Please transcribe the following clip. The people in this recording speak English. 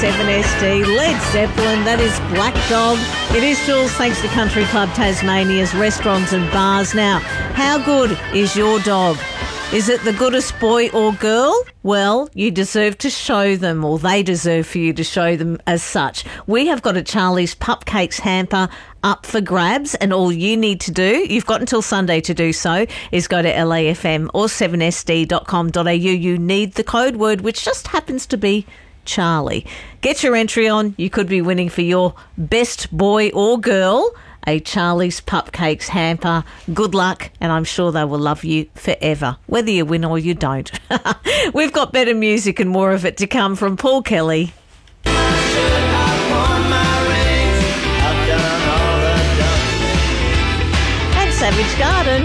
7SD, Led Zeppelin, that is Black Dog. It is Jules, thanks to Country Club Tasmania's restaurants and bars. Now, how good is your dog? Is it the goodest boy or girl? Well, you deserve to show them, or they deserve for you to show them as such. We have got a Charlie's Pupcakes hamper up for grabs, and all you need to do, you've got until Sunday to do so, is go to LAFM or 7sd.com.au. You need the code word, which just happens to be Charlie. Get your entry on. You could be winning for your best boy or girl a Charlie's Pupcakes hamper. Good luck, and I'm sure they will love you forever, whether you win or you don't. We've got better music and more of it to come from Paul Kelly. And Savage Garden.